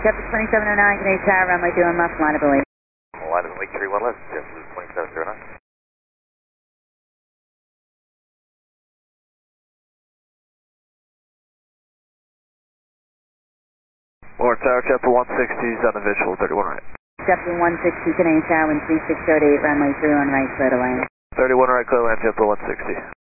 JetBlue 2709, Canadian Tower, runway 21 left, line of belief. Line of wake 31 left, JetBlue 2709. Lord Tower, JetBlue 160 is on the visual, 31 right. JetBlue 160, Canadian Tower, wind 3608, runway 31 right, clear to land. 31 right, clear land, JetBlue 160.